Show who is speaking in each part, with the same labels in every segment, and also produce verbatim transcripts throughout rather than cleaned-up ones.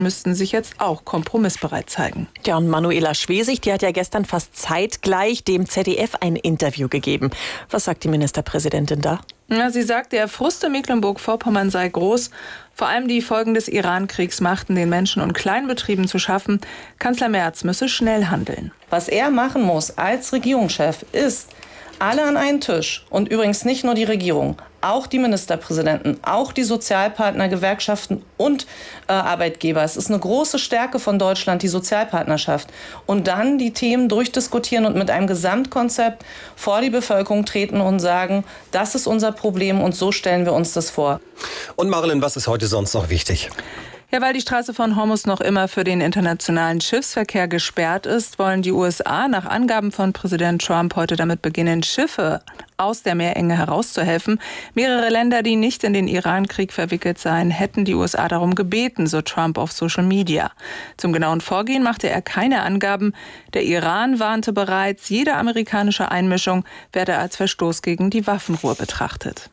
Speaker 1: müssten sich jetzt auch kompromissbereit zeigen.
Speaker 2: Ja, und Manuela Schwesig, die hat ja gestern fast zeitgleich dem Z D F ein Interview gegeben. Was sagt die Ministerpräsidentin da?
Speaker 1: Ja, sie sagt, der Frust in Mecklenburg-Vorpommern sei groß. Vor allem die Folgen des Iran-Kriegs machten den Menschen und Kleinbetrieben zu schaffen. Kanzler Merz müsse schnell handeln.
Speaker 3: Was er machen muss als Regierungschef ist, alle an einen Tisch und übrigens nicht nur die Regierung, auch die Ministerpräsidenten, auch die Sozialpartner, Gewerkschaften und äh, Arbeitgeber. Es ist eine große Stärke von Deutschland, die Sozialpartnerschaft. Und dann die Themen durchdiskutieren und mit einem Gesamtkonzept vor die Bevölkerung treten und sagen, das ist unser Problem und so stellen wir uns das vor.
Speaker 4: Und Marilyn, was ist heute sonst noch wichtig?
Speaker 1: Ja, weil die Straße von Hormuz noch immer für den internationalen Schiffsverkehr gesperrt ist, wollen die U S A nach Angaben von Präsident Trump heute damit beginnen, Schiffe aus der Meerenge herauszuhelfen. Mehrere Länder, die nicht in den Iran-Krieg verwickelt seien, hätten die U S A darum gebeten, so Trump auf Social Media. Zum genauen Vorgehen machte er keine Angaben. Der Iran warnte bereits, jede amerikanische Einmischung werde als Verstoß gegen die Waffenruhe betrachtet.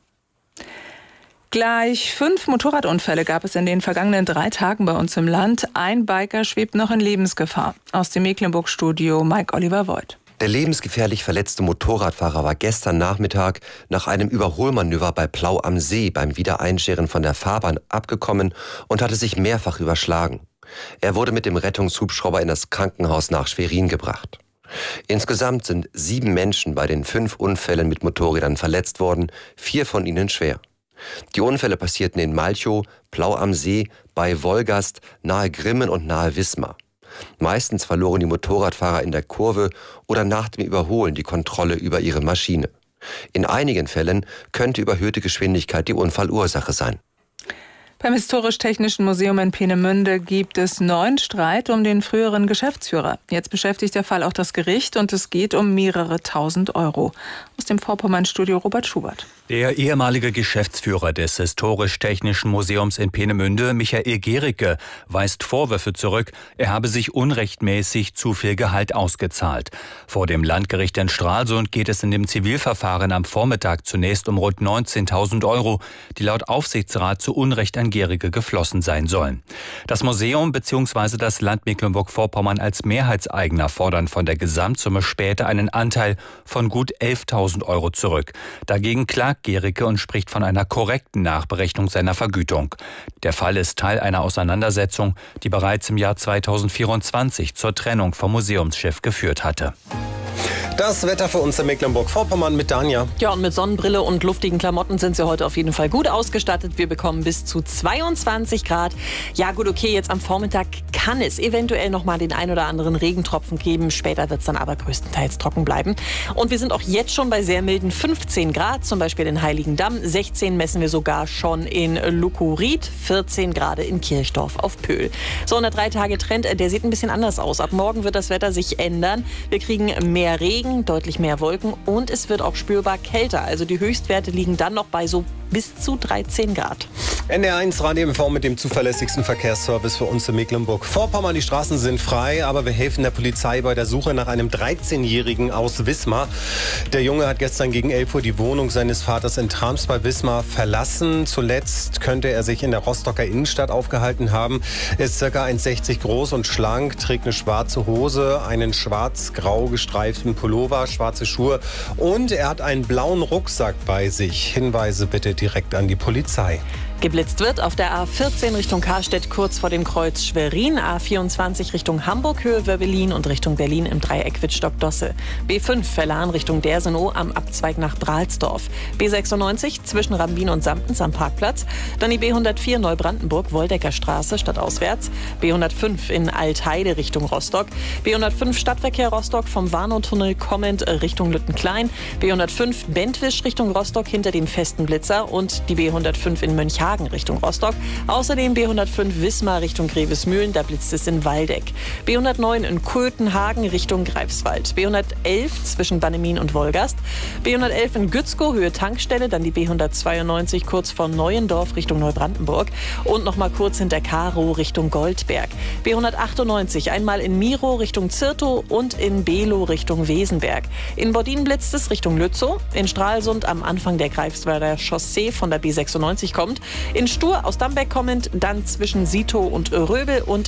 Speaker 1: Gleich fünf Motorradunfälle gab es in den vergangenen drei Tagen bei uns im Land. Ein Biker schwebt noch in Lebensgefahr. Aus dem Mecklenburg-Studio Mike Oliver Voigt.
Speaker 5: Der lebensgefährlich verletzte Motorradfahrer war gestern Nachmittag nach einem Überholmanöver bei Plau am See beim Wiedereinscheren von der Fahrbahn abgekommen und hatte sich mehrfach überschlagen. Er wurde mit dem Rettungshubschrauber in das Krankenhaus nach Schwerin gebracht. Insgesamt sind sieben Menschen bei den fünf Unfällen mit Motorrädern verletzt worden, vier von ihnen schwer. Die Unfälle passierten in Malchow, Plau am See, bei Wolgast, nahe Grimmen und nahe Wismar. Meistens verloren die Motorradfahrer in der Kurve oder nach dem Überholen die Kontrolle über ihre Maschine. In einigen Fällen könnte überhöhte Geschwindigkeit die Unfallursache sein.
Speaker 1: Beim Historisch-Technischen Museum in Peenemünde gibt es neuen Streit um den früheren Geschäftsführer. Jetzt beschäftigt der Fall auch das Gericht und es geht um mehrere tausend Euro. Aus dem Vorpommern-Studio Robert Schubert.
Speaker 6: Der ehemalige Geschäftsführer des Historisch-Technischen Museums in Peenemünde, Michael Gericke, weist Vorwürfe zurück, er habe sich unrechtmäßig zu viel Gehalt ausgezahlt. Vor dem Landgericht in Stralsund geht es in dem Zivilverfahren am Vormittag zunächst um rund neunzehntausend Euro, die laut Aufsichtsrat zu Unrecht an Gericke geflossen sein sollen. Das Museum bzw. das Land Mecklenburg-Vorpommern als Mehrheitseigner fordern von der Gesamtsumme später einen Anteil von gut elftausend Euro zurück. Dagegen klagt Gericke und spricht von einer korrekten Nachberechnung seiner Vergütung. Der Fall ist Teil einer Auseinandersetzung, die bereits im Jahr zweitausendvierundzwanzig zur Trennung vom Museumschef geführt hatte.
Speaker 4: Das Wetter für uns in Mecklenburg-Vorpommern mit Danja.
Speaker 2: Ja, und mit Sonnenbrille und luftigen Klamotten sind Sie heute auf jeden Fall gut ausgestattet. Wir bekommen bis zu zweiundzwanzig Grad. Ja gut, okay, jetzt am Vormittag kann es eventuell noch mal den ein oder anderen Regentropfen geben. Später wird es dann aber größtenteils trocken bleiben. Und wir sind auch jetzt schon bei sehr milden fünfzehn Grad, zum Beispiel in Heiligendamm. sechzehn messen wir sogar schon in Luckuried, vierzehn Grad in Kirchdorf auf Pöhl. So, und der drei-Tage-Trend, der sieht ein bisschen anders aus. Ab morgen wird das Wetter sich ändern. Wir kriegen mehr Regen, deutlich mehr Wolken und es wird auch spürbar kälter. Also die Höchstwerte liegen dann noch bei so bis zu dreizehn Grad.
Speaker 4: N D R eins Radio M V mit dem zuverlässigsten Verkehrsservice für uns in Mecklenburg-Vorpommern. Die Straßen sind frei, aber wir helfen der Polizei bei der Suche nach einem dreizehnjährigen aus Wismar. Der Junge hat gestern gegen elf Uhr die Wohnung seines Vaters in Trams bei Wismar verlassen. Zuletzt könnte er sich in der Rostocker Innenstadt aufgehalten haben. Er ist ca. eins Komma sechzig groß und schlank, trägt eine schwarze Hose, einen schwarz-grau gestreiften Pullover, schwarze Schuhe und er hat einen blauen Rucksack bei sich. Hinweise bitte direkt an die Polizei.
Speaker 2: Geblitzt wird auf der A vierzehn Richtung Karstedt kurz vor dem Kreuz Schwerin, A vierundzwanzig Richtung Hamburg Höhe Wöbbelin und Richtung Berlin im Dreieck Wittstock-Dosse. B fünf Verlan Richtung Dersenow am Abzweig nach Brahlsdorf. B sechsundneunzig zwischen Rambin und Samtens am Parkplatz. Dann die B hundertvier Neubrandenburg Woldecker Straße stadtauswärts. B hundertfünf in Altheide Richtung Rostock. B hundertfünf Stadtverkehr Rostock vom Warnow-Tunnel kommend Richtung Lüttenklein. B hundertfünf Bentwisch Richtung Rostock hinter dem festen Blitzer und die B hundertfünf in Mönchhagen Richtung Rostock. Außerdem B hundertfünf Wismar Richtung Grevesmühlen, da blitzt es in Waldeck. B hundertneun in Köthenhagen Richtung Greifswald. B hundertelf zwischen Bannemin und Wolgast. B hundertelf in Gützkow Höhe Tankstelle, dann die B hundertzweiundneunzig kurz vor Neuendorf Richtung Neubrandenburg und noch mal kurz hinter Karow Richtung Goldberg. B hundertachtundneunzig einmal in Miro Richtung Zirtow und in Below Richtung Wesenberg. In Bordin blitzt es Richtung Lützow. In Stralsund am Anfang der Greifswalder Chaussee von der B sechsundneunzig kommt. In Stur aus Dambeck kommend, dann zwischen Sito und Röbel und